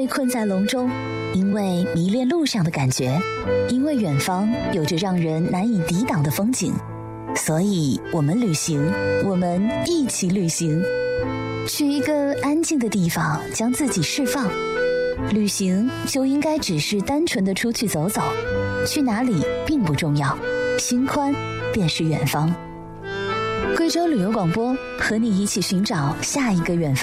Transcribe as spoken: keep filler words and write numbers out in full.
困在笼中，因为迷恋路上的感觉，因为远方有着让人难以抵挡的风景，所以我们旅行，我们一起旅行，去一个安静的地方，将自己释放。旅行就应该只是单纯的出去走走，去哪里并不重要，心宽便是远方。贵州旅游广播，和你一起寻找下一个远方。